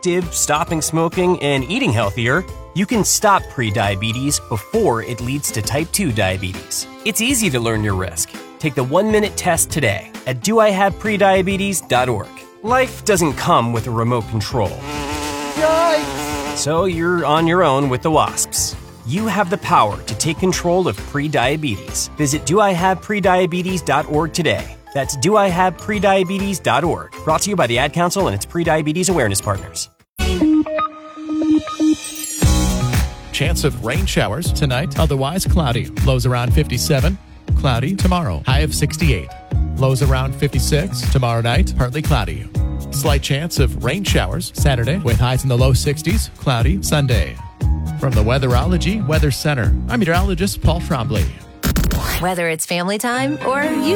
active, stopping smoking, and eating healthier, you can stop prediabetes before it leads to type 2 diabetes. It's easy to learn your risk. Take the 1-minute test today at doihaveprediabetes.org. Life doesn't come with a remote control. Yikes! So you're on your own with the wasps. You have the power to take control of prediabetes. Visit doihaveprediabetes.org today. That's doihaveprediabetes.org. Brought to you by the Ad Council and its pre-diabetes awareness partners. Chance of rain showers tonight, otherwise cloudy. Lows around 57. Cloudy tomorrow. High of 68. Lows around 56. Tomorrow night, partly cloudy. Slight chance of rain showers Saturday with highs in the low 60s. Cloudy Sunday. From the Weatherology Weather Center, I'm meteorologist Paul Trombley. Whether it's family time or you